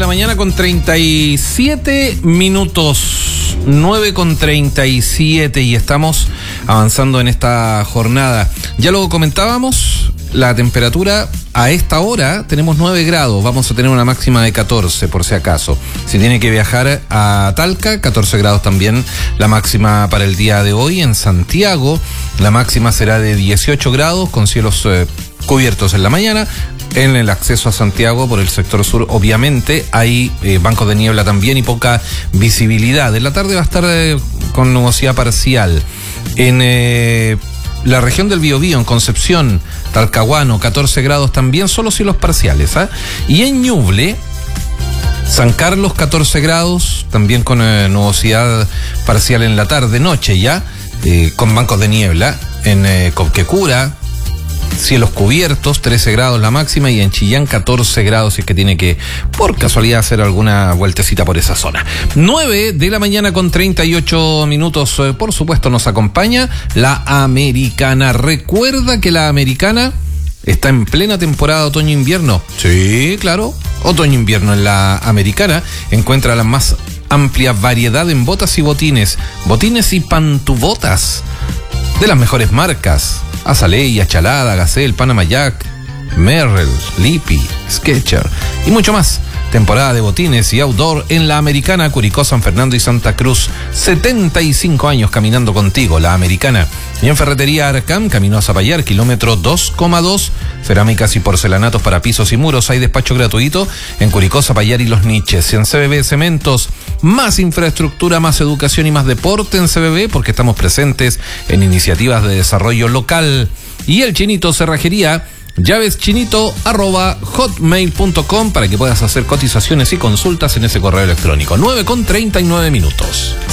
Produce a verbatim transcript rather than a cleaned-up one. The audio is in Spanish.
la mañana con treinta y siete minutos. nueve con treinta y siete y estamos avanzando en esta jornada. Ya lo comentábamos, la temperatura a esta hora tenemos nueve grados, vamos a tener una máxima de catorce por si acaso. Si tiene que viajar a Talca, catorce grados también la máxima para el día de hoy. En Santiago la máxima será de dieciocho grados con cielos eh, cubiertos en la mañana. En el acceso a Santiago por el sector sur, obviamente, hay eh, bancos de niebla también y poca visibilidad. En la tarde va a estar eh, con nubosidad parcial. En eh, la región del Biobío, en Concepción, Talcahuano, catorce grados también, solo cielos parciales. ¿eh? Y en Ñuble, San Carlos, catorce grados, también con eh, nubosidad parcial en la tarde, noche ya, eh, con bancos de niebla. En eh, Copquecura, cielos cubiertos, trece grados la máxima, y en Chillán catorce grados, si es que tiene que, por casualidad, hacer alguna vueltecita por esa zona. nueve de la mañana con treinta y ocho minutos, eh, por supuesto nos acompaña la Americana. Recuerda que la Americana está en plena temporada otoño-invierno. Sí, claro, otoño-invierno en la Americana. Encuentra la más amplia variedad en botas y botines, botines y pantubotas de las mejores marcas: Azalea, Achalada, Gazelle, Panama Jack, Merrell, Lippy, Skechers y mucho más. Temporada de botines y outdoor en la Americana, Curicó, San Fernando y Santa Cruz. setenta y cinco años caminando contigo, la Americana. Y en Ferretería Arcam, camino a Zapallar, kilómetro dos coma dos. Cerámicas y porcelanatos para pisos y muros. Hay despacho gratuito en Curicó, Zapallar y Los Niches. Y en C B B Cementos, más infraestructura, más educación y más deporte en C B B, porque estamos presentes en iniciativas de desarrollo local. Y el Chinito Cerrajería, llaveschinito arroba hotmail punto com, para que puedas hacer cotizaciones y consultas en ese correo electrónico. nueve con treinta y nueve minutos.